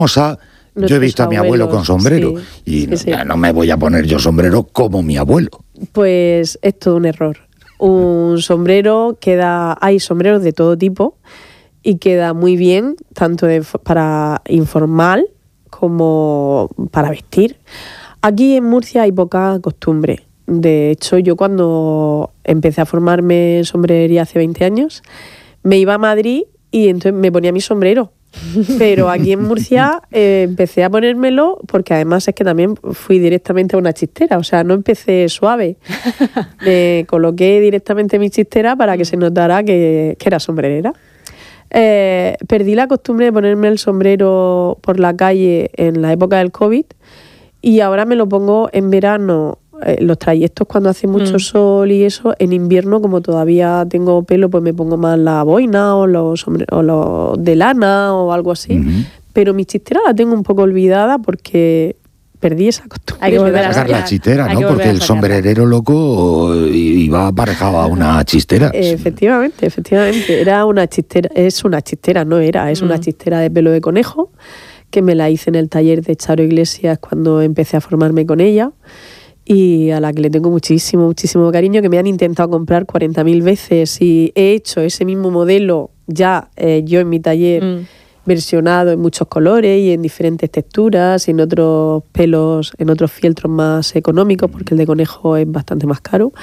Yo he visto a mi abuelo con sombrero y no me voy a poner yo sombrero como mi abuelo. Pues es todo un error. Un sombrero hay sombreros de todo tipo y queda muy bien, tanto para informal como para vestir. Aquí en Murcia hay poca costumbre. De hecho, yo cuando empecé a formarme en sombrerería hace 20 años, me iba a Madrid y entonces me ponía mi sombrero. Pero aquí en Murcia empecé a ponérmelo porque además es que también fui directamente a una chistera, o sea, no empecé suave. Me coloqué directamente mi chistera para que se notara que era sombrerera. Perdí la costumbre de ponerme el sombrero por la calle en la época del COVID y ahora me lo pongo en verano, los trayectos cuando hace mucho sol y eso. En invierno, como todavía tengo pelo, pues me pongo más la boina o los de lana o algo así. Pero mi chistera la tengo un poco olvidada porque perdí esa costumbre. Hay que volver a sacar la chistera, ¿no? Porque el sombrerero loco iba aparejado a una chistera. Efectivamente. Era una chistera, es una chistera una chistera de pelo de conejo que me la hice en el taller de Charo Iglesias cuando empecé a formarme con ella y a la que le tengo muchísimo cariño, que me han intentado comprar 40.000 veces y he hecho ese mismo modelo ya yo en mi taller versionado en muchos colores y en diferentes texturas y en otros pelos, en otros fieltros más económicos, porque el de conejo es bastante más caro.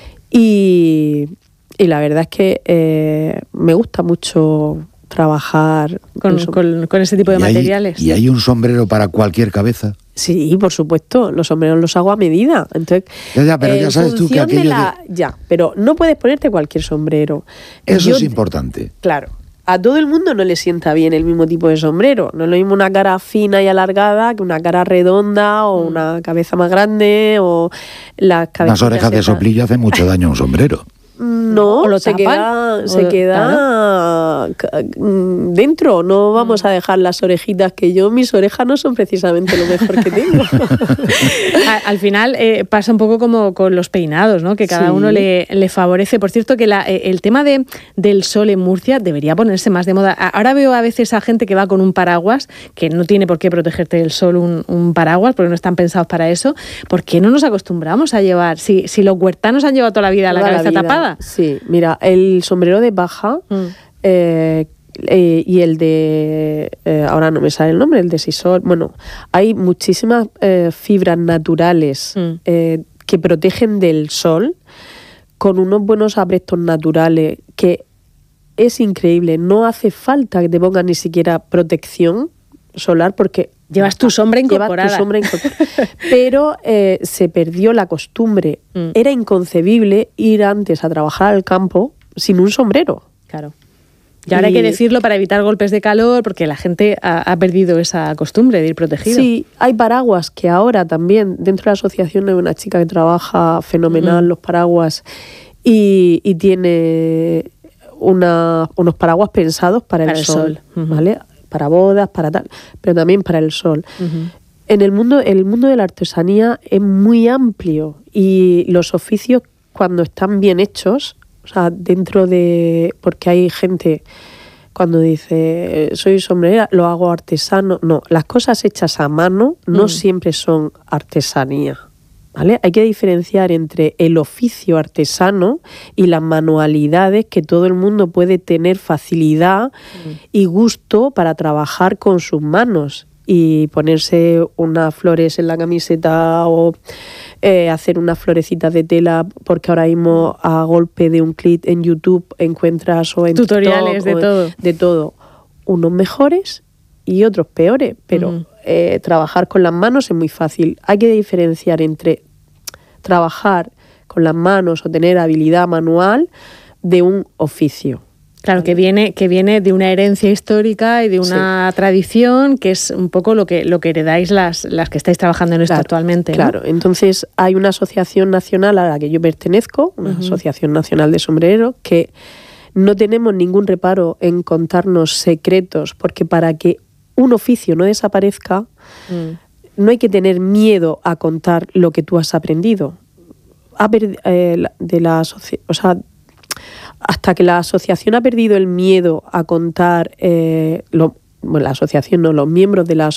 Y la verdad es que me gusta mucho trabajar con ese tipo de materiales. ¿Y hay un sombrero para cualquier cabeza? Sí, por supuesto, los sombreros los hago a medida. Entonces, pero ya sabes tú que aquello pero no puedes ponerte cualquier sombrero. Eso es importante. Claro. A todo el mundo no le sienta bien el mismo tipo de sombrero. No es lo mismo una cara fina y alargada que una cara redonda o una cabeza más grande o las cabezas. Las orejas de soplillo hacen mucho daño a un sombrero. No, se queda dentro. No vamos a dejar las orejitas, que mis orejas no son precisamente lo mejor que tengo. Al final pasa un poco como con los peinados, ¿no? Que cada uno le favorece. Por cierto, que el tema del sol en Murcia debería ponerse más de moda. Ahora veo a veces a gente que va con un paraguas, que no tiene por qué protegerte del sol un paraguas, porque no están pensados para eso. ¿Por qué no nos acostumbramos a llevar? Si los huertanos han llevado toda la vida la cabeza tapada. Sí, mira, el sombrero de paja y el de... ahora no me sale el nombre, el de sisal. Bueno, hay muchísimas fibras naturales que protegen del sol con unos buenos aprestos naturales que es increíble. No hace falta que te pongas ni siquiera protección solar porque... Llevas tu sombra incorporada. Pero se perdió la costumbre. Era inconcebible ir antes a trabajar al campo sin un sombrero. Claro. Y ahora hay que decirlo para evitar golpes de calor, porque la gente ha perdido esa costumbre de ir protegido. Sí, hay paraguas que ahora también, dentro de la asociación hay una chica que trabaja fenomenal los paraguas y tiene unos paraguas pensados para el sol. ¿Vale? Para bodas, para tal, pero también para el sol. En el mundo de la artesanía es muy amplio y los oficios, cuando están bien hechos, o sea, porque hay gente cuando dice soy sombrerera, lo hago artesano. No, las cosas hechas a mano no siempre son artesanía. ¿Vale? Hay que diferenciar entre el oficio artesano y las manualidades que todo el mundo puede tener facilidad y gusto para trabajar con sus manos y ponerse unas flores en la camiseta o hacer unas florecitas de tela, porque ahora mismo a golpe de un clic en YouTube encuentras o en tutoriales TikTok, de todo. Unos mejores y otros peores, pero trabajar con las manos es muy fácil. Hay que diferenciar entre trabajar con las manos o tener habilidad manual de un oficio. Claro, que viene de una herencia histórica y de una tradición, que es un poco lo que heredáis las que estáis trabajando en esto actualmente, ¿no? Claro, entonces hay una asociación nacional a la que yo pertenezco, una asociación nacional de sombrereros, que no tenemos ningún reparo en contarnos secretos, porque para que un oficio no desaparezca, no hay que tener miedo a contar lo que tú has aprendido. Hasta que la asociación ha perdido el miedo a contar bueno, la asociación no, los miembros de la